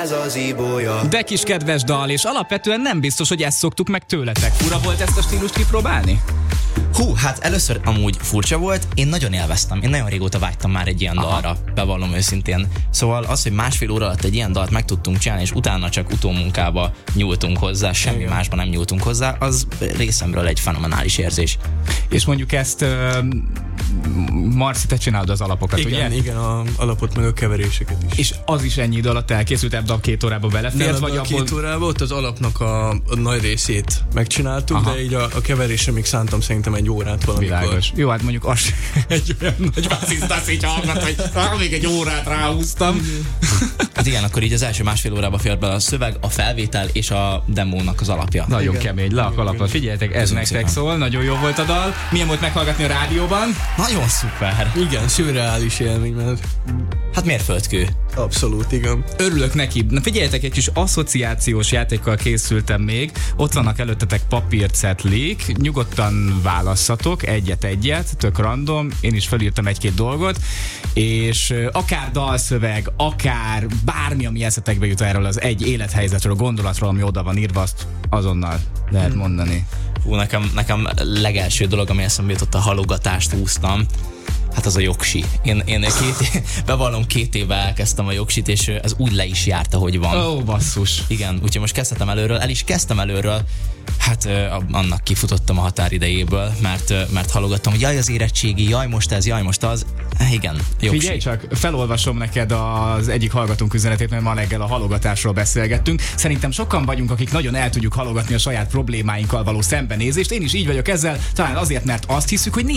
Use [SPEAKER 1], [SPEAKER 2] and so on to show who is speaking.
[SPEAKER 1] ez az íbója.
[SPEAKER 2] De kis kedves dal, és alapvetően nem biztos, hogy ezt szoktuk meg tőletek. Fura volt ezt a stílust kipróbálni?
[SPEAKER 3] Hú, hát először amúgy furcsa volt, én nagyon élveztem. Én nagyon régóta vágytam már egy ilyen dalra, bevallom őszintén. Szóval az, hogy másfél óra alatt egy ilyen dalt meg tudtunk csinálni, és utána csak utómunkába nyúltunk hozzá, semmi másba nem nyúltunk hozzá, az részemről egy fenomenális érzés.
[SPEAKER 2] És mondjuk ezt Marci, te csinálod az alapokat,
[SPEAKER 4] igen,
[SPEAKER 2] ugye?
[SPEAKER 4] Igen, a alapot meg a keveréseket is.
[SPEAKER 2] És az is ennyi idő alatt elkészült, ebbe a 2 órába belefért?
[SPEAKER 4] Nem,
[SPEAKER 2] vagy
[SPEAKER 4] a 2 órába ott az alapnak a nagy részét megcsináltuk, de így a keverésre még szántam szerintem egy órát valamikor.
[SPEAKER 2] Világos. Jó, hát mondjuk az egy olyan nagy basszisztász így hallgat, hogy még egy órát ráhúztam.
[SPEAKER 3] Hát igen, akkor így az első másfél órába fért bele a szöveg, a felvétel és a demónak az alapja.
[SPEAKER 2] Nagyon
[SPEAKER 4] Igen.
[SPEAKER 2] kemény, le a kalapra. Figyeljetek, ez
[SPEAKER 3] Köszönöm
[SPEAKER 2] nektek
[SPEAKER 3] szépen.
[SPEAKER 2] szól, nagyon jó volt a dal. Milyen volt meghallgatni a rádióban?
[SPEAKER 3] Nagyon szuper.
[SPEAKER 4] Igen, szürreális élmény, mert
[SPEAKER 3] Hát mérföldkő.
[SPEAKER 4] abszolút, igen.
[SPEAKER 2] Örülök neki. Na figyeljetek, egy kis asszociációs játékkal készültem még. Ott vannak előttetek papírcetlik, nyugodtan válasszatok egyet, tök random. Én is felírtam 1-2 dolgot, és akár dalszöveg, akár bármi, ami eszetekbe jut erről az egy élethelyzetről, a gondolatról, ami oda van írva, azt azonnal lehet mondani.
[SPEAKER 3] Hú, nekem legelső dolog, ami eszembe jutott, a halogatást húztam. Hát az a jogsi. Én bevallom 2 éve elkezdtem a jogsit, és ez úgy le is járt, ahogy van.
[SPEAKER 2] Ó, basszus.
[SPEAKER 3] Igen, úgyhogy most kezdtem előről, el is kezdtem előről. Hát annak kifutottam a határidejéből, mert halogattam, hogy jaj az érettségi, jaj most ez, jaj most az. Igen, jogsi.
[SPEAKER 2] Figyelj csak, felolvasom neked az egyik hallgatónk üzenetét, mert ma reggel a halogatásról beszélgettünk. Szerintem sokan vagyunk, akik nagyon el tudjuk halogatni a saját problémáinkkal való szembenézést. Én is így vagyok ezzel, talán azért, mert azt hiszük, hogy